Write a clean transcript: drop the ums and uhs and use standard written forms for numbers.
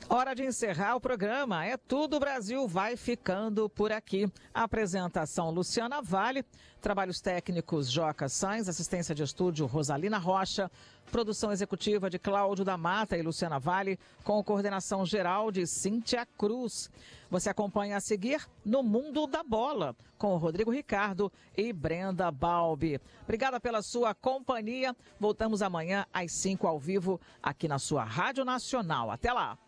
Hora de encerrar o programa. É tudo, Brasil vai ficando por aqui. A apresentação Luciana Vale, trabalhos técnicos Joca Sainz, assistência de estúdio Rosalina Rocha, produção executiva de Cláudio da Mata e Luciana Vale, com coordenação geral de Cíntia Cruz. Você acompanha a seguir No Mundo da Bola, com o Rodrigo Ricardo e Brenda Balbi. Obrigada pela sua companhia. Voltamos amanhã às 5 ao vivo aqui na sua Rádio Nacional. Até lá!